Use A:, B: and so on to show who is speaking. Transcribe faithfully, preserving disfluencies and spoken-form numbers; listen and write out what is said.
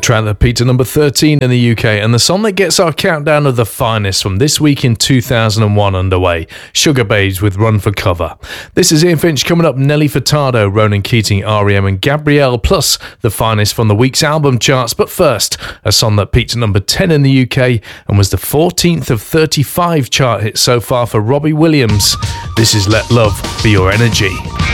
A: track that peaked at number thirteen in the U K, and the song that gets our countdown of the finest from this week in two thousand one underway, Sugababes with Run for Cover. This is Ian Finch. Coming up, Nelly Furtado, Ronan Keating, R E M and Gabrielle, plus the finest from the week's album charts. But first, a song that peaked at number ten in the U K and was the fourteenth of thirty-five chart hits so far for Robbie Williams. This is Let Love Be Your Energy.